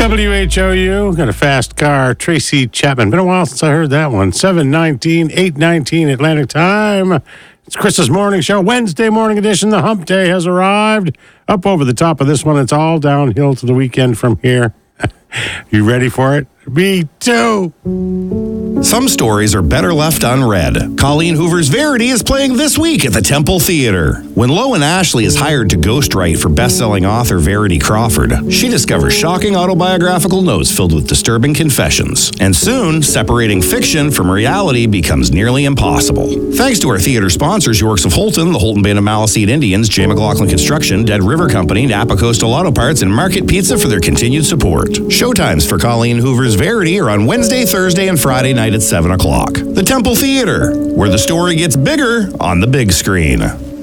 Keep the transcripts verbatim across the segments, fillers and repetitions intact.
W H O U, got a fast car. Tracy Chapman. Been a while since I heard that one. seven nineteen, eight nineteen Atlantic time. It's Chris's Morning Show, Wednesday morning edition. The hump day has arrived. Up over the top of this one, it's all downhill to the weekend from here. You ready for it? Me too. Some stories are better left unread. Colleen Hoover's Verity is playing this week at the Temple Theater. When Lowen Ashley is hired to ghostwrite for best-selling author Verity Crawford, she discovers shocking autobiographical notes filled with disturbing confessions. And soon, separating fiction from reality becomes nearly impossible. Thanks to our theater sponsors, Yorks of Holton, the Holton Band of Maliseet Indians, J. McLaughlin Construction, Dead River Company, Napa Coastal Auto Parts, and Market Pizza for their continued support. Showtimes for Colleen Hoover's Verity are on Wednesday, Thursday, and Friday night at seven o'clock. The Temple Theater, where the story gets bigger on the big screen.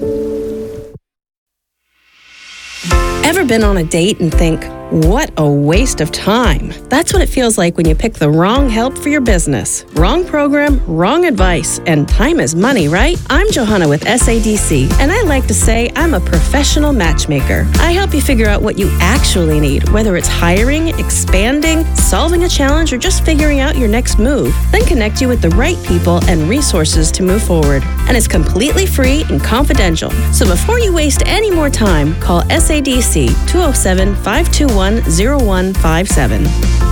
Ever been on a date and think, what a waste of time? That's what it feels like when you pick the wrong help for your business. Wrong program, wrong advice, and time is money, right? I'm Johanna with S A D C, and I like to say I'm a professional matchmaker. I help you figure out what you actually need, whether it's hiring, expanding, solving a challenge, or just figuring out your next move. Then connect you with the right people and resources to move forward. And it's completely free and confidential. So before you waste any more time, call S A D C two oh seven, five two one, oh one five seven.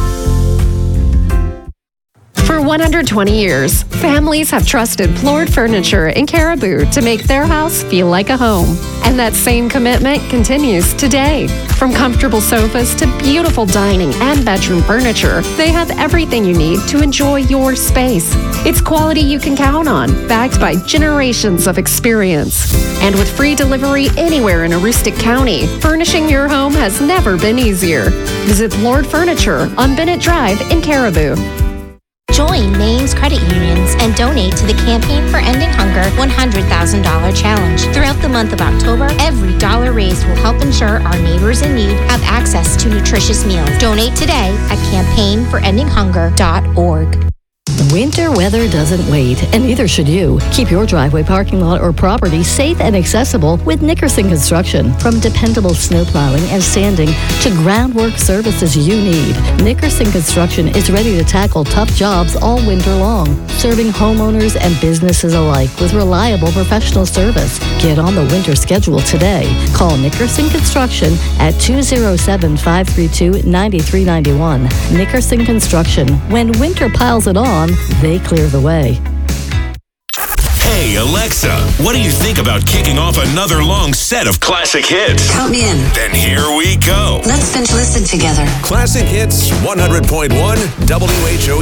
For one hundred twenty years, families have trusted Plord Furniture in Caribou to make their house feel like a home. And that same commitment continues today. From comfortable sofas to beautiful dining and bedroom furniture, they have everything you need to enjoy your space. It's quality you can count on, backed by generations of experience. And with free delivery anywhere in Aroostook County, furnishing your home has never been easier. Visit Plord Furniture on Bennett Drive in Caribou. Join Maine's credit unions and donate to the Campaign for Ending Hunger one hundred thousand dollars Challenge. Throughout the month of October, every dollar raised will help ensure our neighbors in need have access to nutritious meals. Donate today at campaign for ending hunger dot org. Winter weather doesn't wait, and neither should you. Keep your driveway, parking lot, or property safe and accessible with Nickerson Construction. From dependable snow plowing and sanding to groundwork services you need, Nickerson Construction is ready to tackle tough jobs all winter long, serving homeowners and businesses alike with reliable professional service. Get on the winter schedule today. Call Nickerson Construction at two oh seven, five three two, nine three nine one. Nickerson Construction. When winter piles it on, they clear the way. Hey, Alexa, what do you think about kicking off another long set of classic hits? Count me in. Then here we go. Let's binge listen together. Classic Hits one hundred point one W H O